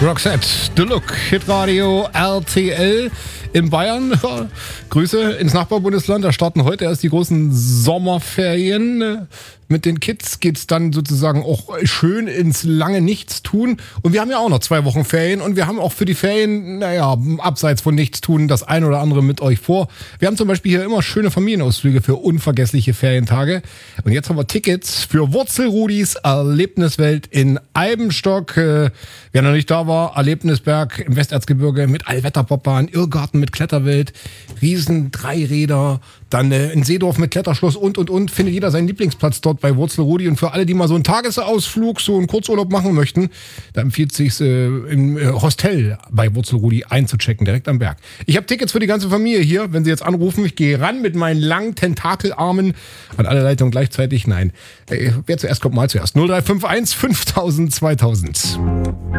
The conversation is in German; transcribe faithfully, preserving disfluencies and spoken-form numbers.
Roxette, The Look, Hitradio R T L in Bayern. Grüße ins Nachbarbundesland. Da starten heute erst die großen Sommerferien. Mit den Kids geht's dann sozusagen auch schön ins lange Nichtstun. Und wir haben ja auch noch zwei Wochen Ferien. Und wir haben auch für die Ferien, naja, abseits von Nichtstun, das ein oder andere mit euch vor. Wir haben zum Beispiel hier immer schöne Familienausflüge für unvergessliche Ferientage. Und jetzt haben wir Tickets für Wurzelrudis Erlebniswelt in Eibenstock. Wer noch nicht da war, Erlebnisberg im Westerzgebirge mit Allwetterbobbahn, Irrgarten mit Kletterwelt, Riesen, Dreiräder, dann äh, in Seedorf mit Kletterschloss und, und, und. Findet jeder seinen Lieblingsplatz dort bei Wurzelrudi. Und für alle, die mal so einen Tagesausflug, so einen Kurzurlaub machen möchten, da empfiehlt es sich, äh, im äh, Hostel bei Wurzelrudi einzuchecken, direkt am Berg. Ich habe Tickets für die ganze Familie hier. Wenn Sie jetzt anrufen, ich gehe ran mit meinen langen Tentakelarmen an alle Leitungen gleichzeitig. Nein, äh, wer zuerst kommt, mal zuerst. null drei fünf eins fünftausend zweitausend.